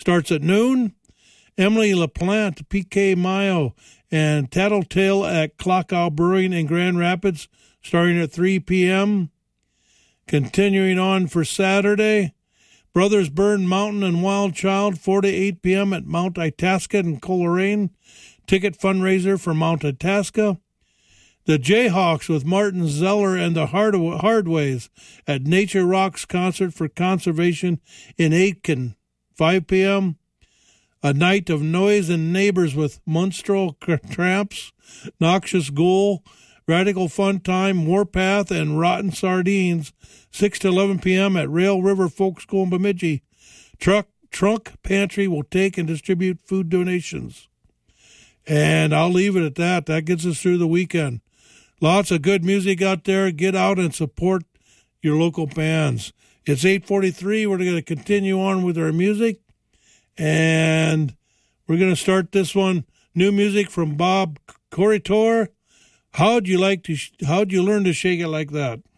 starts at noon. Emily LaPlante, PK Mayo, and Tattletale at Clock Owl Brewing in Grand Rapids, starting at 3 p.m. Continuing on for Saturday, Brothers Burn Mountain and Wild Child, 4 to 8 p.m. at Mount Itasca in Coleraine. Ticket fundraiser for Mount Itasca. The Jayhawks with Martin Zeller and the Hardways at Nature Rocks Concert for Conservation in Aitken, 5 p.m. A Night of Noise and Neighbors with Munstro Tramps, Noxious Ghoul, Radical Fun Time, Warpath, and Rotten Sardines, 6 to 11 p.m. at Rail River Folk School in Bemidji. Trunk Pantry will take and distribute food donations. And I'll leave it at that. That gets us through the weekend. Lots of good music out there. Get out and support your local bands. It's 8:43. We're going to continue on with our music. And we're going to start this one. New music from Bob Corritore. How'd you learn to shake it like that?